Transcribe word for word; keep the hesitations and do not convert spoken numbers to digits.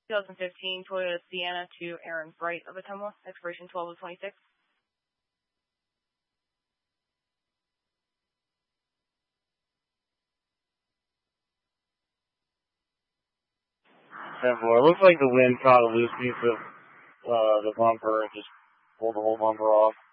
twenty fifteen Toyota Sienna to Aaron Bright of Ottumwa, expiration twelve of twenty-six. ten four. Looks like the wind caught a loose piece of uh, the bumper and just pulled the whole bumper off.